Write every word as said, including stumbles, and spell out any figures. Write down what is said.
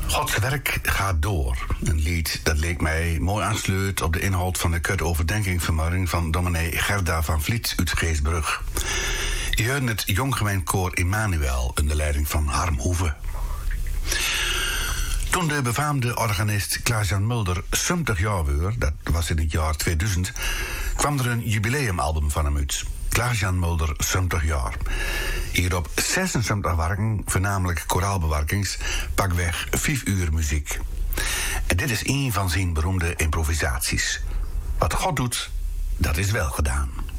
Gods werk gaat door. Een lied dat leek mij mooi aansluit op de inhoud van de kut overdenking vanmorgen van dominee Gerda van Vliet uit Geesbrug. Je hoorde het jonggemeenkoor Immanuel onder de leiding van Harm Hoeve. Toen de befaamde organist Klaas-Jan Mulder zeventig jaar werd, dat was in het jaar tweeduizend, kwam er een jubileumalbum van hem uit. Klaas-Jan Mulder, zeventig jaar. Hierop zesenzeventig werken, voornamelijk koraalbewerkings, pakweg vijf uur muziek. En dit is een van zijn beroemde improvisaties. Wat God doet, dat is wel gedaan.